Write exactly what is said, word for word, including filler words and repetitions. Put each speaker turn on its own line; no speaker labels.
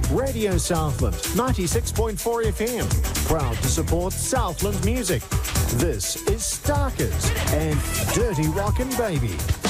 Radio Southland, ninety-six point four F M. Proud to support Southland music. This is Starkers and Dirty Rockin' Baby.